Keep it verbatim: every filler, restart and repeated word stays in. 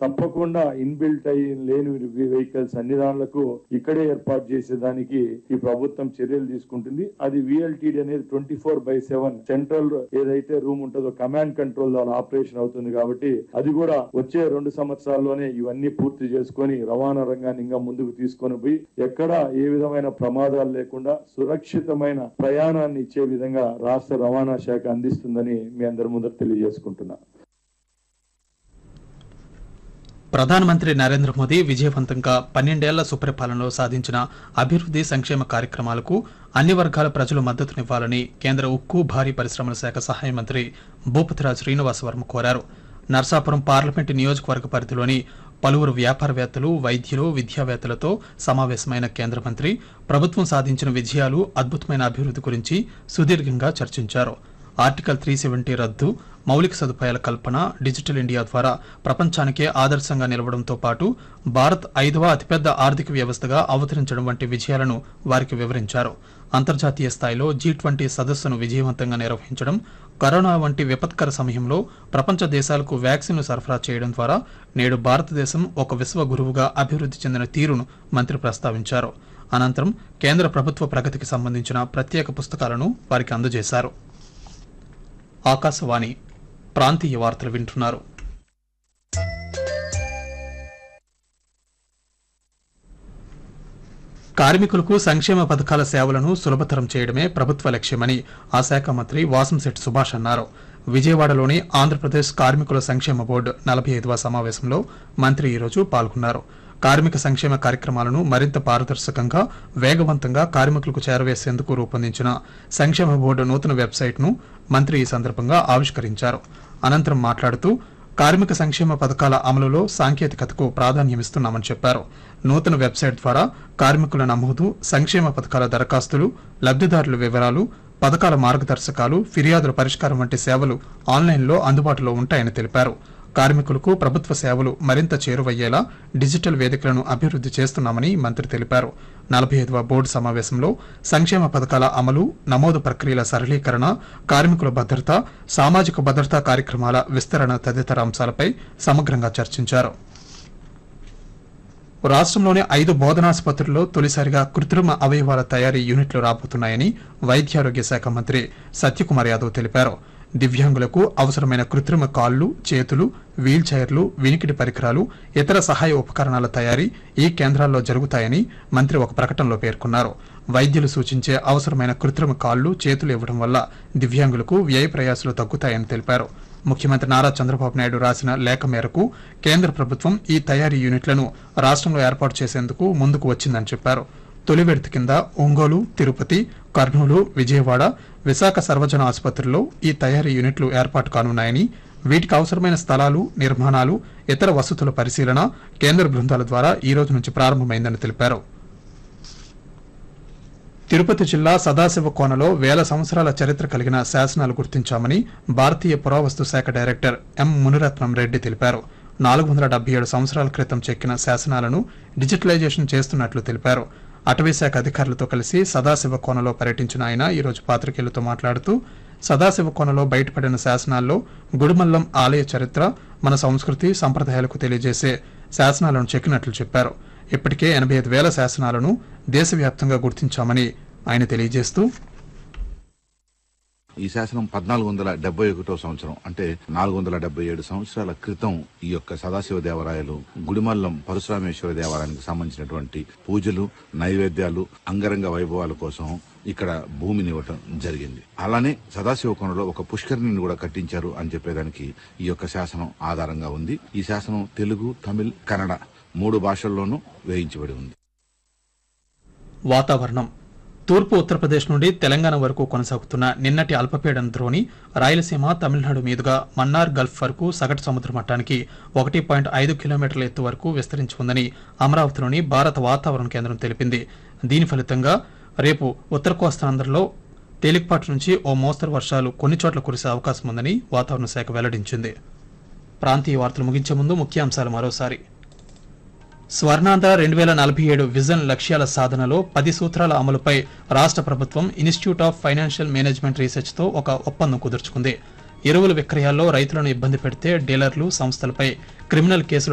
తప్పకుండా ఇన్బిల్ట్ అయ్యి లేని వెహికల్స్ అన్ని దానిలకు ఇక్కడే ఏర్పాటు చేసేదానికి ఈ ప్రభుత్వం చర్యలు తీసుకుంటుంది. అది విఎల్టీడీ అనేది twenty four by seven central ఏదైతే రూమ్ ఉంటుందో కమాండ్ కంట్రోల్ ద్వారా ఆపరేషన్ అవుతుంది. కాబట్టి అది కూడా వచ్చే రెండు సంవత్సరాల్లోనే ఇవన్నీ పూర్తి చేసుకొని రవాణా రంగాన్ని ఇంకా ముందుకు తీసుకొని పోయి ఎక్కడ ఏ విధమైన ప్రమాదాలు లేకుండా సురక్షితమైన ప్రయాణాన్ని ఇచ్చే విధంగా రాష్ట్ర రవాణా శాఖ అందిస్తుందని మీ అందరి ముందర తెలియజేసుకుంటున్నా. ప్రధానమంత్రి నరేంద్ర మోదీ విజయవంతంగా పన్నెండేళ్ల సుపరిపాలనలో సాధించిన అభివృద్ది సంక్షేమ కార్యక్రమాలకు అన్ని వర్గాల ప్రజలు మద్దతునివ్వాలని కేంద్ర ఉక్కు భారీ పరిశ్రమల శాఖ సహాయ మంత్రి భూపతిరాజు శ్రీనివాస్ వర్మ కోరారు. నర్సాపురం పార్లమెంటు నియోజకవర్గ పరిధిలోని పలువురు వ్యాపారవేత్తలు, వైద్యులు, విద్యావేత్తలతో సమావేశమైన కేంద్ర మంత్రి ప్రభుత్వం సాధించిన విజయాలు, అద్భుతమైన అభివృద్ది గురించి సుదీర్ఘంగా చర్చించారు. ఆర్టికల్ త్రీ సెవెంటీ రద్దు, మౌలిక సదుపాయాల కల్పన, డిజిటల్ ఇండియా ద్వారా ప్రపంచానికే ఆదర్శంగా నిలవడంతో పాటు భారత్ ఐదవ అతిపెద్ద ఆర్థిక వ్యవస్థగా అవతరించడం వంటి విజయాలను వారికి వివరించారు. అంతర్జాతీయ స్థాయిలో జీ ట్వంటీ సదస్సును విజయవంతంగా నిర్వహించడం, కరోనా వంటి విపత్కర సమయంలో ప్రపంచ దేశాలకు వ్యాక్సిన్లు సరఫరా చేయడం ద్వారా నేడు భారతదేశం ఒక విశ్వ గురువుగా అభివృద్ధి చెందిన తీరును మంత్రి ప్రస్తావించారు. అనంతరం కేంద్ర ప్రభుత్వ ప్రగతికి సంబంధించిన ప్రత్యేక పుస్తకాలను వారికి అందజేశారు. ఆకాశవాణి ప్రాంతీయ వార్తలు వింటున్నారు. కార్మికులకు సంక్షేమ పథకాల సేవలను సులభతరం చేయడమే ప్రభుత్వ లక్ష్యమని ఆ శాఖ మంత్రి వాసంశెట్టి సుభాష్ అన్నారు. విజయవాడలోని ఆంధ్రప్రదేశ్ కార్మికుల సంక్షేమ బోర్డు నలభై ఐదవ సమావేశంలో మంత్రి ఈరోజు పాల్గొన్నారు. కార్మిక సంక్షేమ కార్యక్రమాలను మరింత పారదర్శకంగా, వేగవంతంగా కార్మికులకు చేరవేసేందుకు రూపొందించిన సంక్షేమ బోర్డు నూతన వెబ్సైట్ను మంత్రి ఈ సందర్భంగా ఆవిష్కరించారు. అనంతరం మాట్లాడుతూ కార్మిక సంక్షేమ పథకాల అమలులో సాంకేతికతకు ప్రాధాన్యమిస్తున్నామని చెప్పారు. నూతన వెబ్సైట్ ద్వారా కార్మికుల నమోదు, సంక్షేమ పథకాల దరఖాస్తులు, లబ్దిదారుల వివరాలు, పథకాల మార్గదర్శకాలు, ఫిర్యాదుల పరిష్కారం వంటి సేవలు ఆన్లైన్లో అందుబాటులో ఉంటాయని తెలిపారు. కార్మికులకు ప్రభుత్వ సేవలు మరింత చేరువయ్యేలా డిజిటల్ వేదికలను అభివృద్ధి చేస్తున్నామని మంత్రి తెలిపారు. నలభై ఐదవ బోర్డు సమావేశంలో సంక్షేమ పథకాల అమలు, నమోదు ప్రక్రియల సరళీకరణ, కార్మికుల భద్రత, సామాజిక భద్రతా కార్యక్రమాల విస్తరణ తదితర అంశాలపై సమగ్రంగా చర్చించారు. రాష్ట్రంలోని ఐదు బోధనాసుపత్రుల్లో తొలిసారిగా కృత్రిమ అవయవాల తయారీ యూనిట్లు రాబోతున్నాయని వైద్యారోగ్య శాఖ మంత్రి సత్యకుమార్ యాదవ్ తెలిపారు. దివ్యాంగులకు అవసరమైన కృత్రిమ కాళ్లు, చేతులు, వీల్ చైర్లు, వినికిడి పరికరాలు, ఇతర సహాయ ఉపకరణాల తయారీ ఈ కేంద్రాల్లో జరుగుతాయని మంత్రి ఒక ప్రకటనలో పేర్కొన్నారు. వైద్యులు సూచించే అవసరమైన కృత్రిమ కాళ్లు, చేతులు ఇవ్వడం వల్ల దివ్యాంగులకు వ్యయ ప్రయాసాలు తగ్గుతాయని తెలిపారు. ముఖ్యమంత్రి నారా చంద్రబాబు నాయుడు రాసిన లేఖ మేరకు కేంద్ర ప్రభుత్వం ఈ తయారీ యూనిట్లను రాష్ట్రంలో ఏర్పాటు చేసేందుకు ముందుకు వచ్చిందని చెప్పారు. తొలి విడత కింద ఒంగోలు, తిరుపతి, కర్నూలు, విజయవాడ, విశాఖ సర్వజన ఆసుపత్రుల్లో ఈ తయారీ యూనిట్లు ఏర్పాటు కానున్నాయని, వీటికి అవసరమైన స్థలాలు, నిర్మాణాలు, ఇతర వసతుల పరిశీలన కేంద్ర బృందాల ద్వారా ఈ రోజు నుంచి ప్రారంభమైందని తెలిపారు. తిరుపతి జిల్లా సదాశివ కోనలో వేల సంవత్సరాల చరిత్ర కలిగిన శాసనాలు గుర్తించామని భారతీయ పురావస్తు శాఖ డైరెక్టర్ ఎం మునిరత్నం రెడ్డి తెలిపారు. నాలుగు వందల డెబ్బై ఏడు సంవత్సరాల క్రితం చెక్కిన శాసనాలను డిజిటలైజేషన్ చేస్తున్నట్లు తెలిపారు. అటవీశాఖ అధికారులతో కలిసి సదాశివ కోనలో పర్యటించిన ఆయన ఈరోజు పాత్రికేయులతో మాట్లాడుతూ సదాశివ కోనలో బయటపడిన శాసనాల్లో గుడిమల్లం ఆలయ చరిత్ర, మన సంస్కృతి, సంప్రదాయాలకు తెలియజేసే శాసనాలను చెక్కినట్లు చెప్పారు. ఇప్పటికే ఎనభై ఐదు వేల శాసనాలను దేశవ్యాప్తంగా గుర్తించామని ఆయన తెలియజేస్తూ ఈ శాసనం పద్నాలుగు వందల డెబ్బై ఒకటో సంవత్సరం అంటే నాలుగు వందల డెబ్బై ఏడు సంవత్సరాల క్రితం ఈ యొక్క సదాశివ దేవాలయాలు గుడిమల్లం పరశురామేశ్వర దేవాలయానికి సంబంధించినటువంటి పూజలు, నైవేద్యాలు, అంగరంగ వైభవాల కోసం ఇక్కడ భూమిని ఇవ్వటం జరిగింది. అలానే సదాశివ కోనలో ఒక పుష్కరిణిని కూడా కట్టించారు అని చెప్పేదానికి ఈ యొక్క శాసనం ఆధారంగా ఉంది. ఈ శాసనం తెలుగు, తమిళ్, కన్నడ మూడు భాషల్లోనూ వేయించబడి ఉంది. వాతావరణం. తూర్పు ఉత్తరప్రదేశ్ నుండి తెలంగాణ వరకు కొనసాగుతున్న నిన్నటి అల్పపీడన ద్రోణి రాయలసీమ, తమిళనాడు మీదుగా మన్నార్ గల్ఫ్ వరకు సగటు సముద్ర మట్టానికి ఒకటి పాయింట్ ఐదు కిలోమీటర్ల ఎత్తు వరకు విస్తరించి ఉందని అమరావతిలోని భారత వాతావరణ కేంద్రం తెలిపింది. దీని ఫలితంగా రేపు ఉత్తర కోస్తాంధ్రలో తేలికపాటి నుంచి ఓ మోస్తరు వర్షాలు కొన్ని చోట్ల కురిసే అవకాశం ఉందని వాతావరణ శాఖ వెల్లడించింది. ప్రాంతీయ వార్తలు ముగించే ముందు ముఖ్యాంశాలు మరోసారి. స్వర్ణాంధ్ర రెండు వేల నలభై ఏడు విజన్ లక్ష్యాల సాధనలో పది సూత్రాల అమలుపై రాష్ట్ర ప్రభుత్వం ఇన్స్టిట్యూట్ ఆఫ్ ఫైనాన్షియల్ మేనేజ్మెంట్ రీసెర్చ్తో ఒక ఒప్పందం కుదుర్చుకుంది. ఎరువుల విక్రయాల్లో రైతులను ఇబ్బంది పెడితే డీలర్లు, సంస్థలపై క్రిమినల్ కేసులు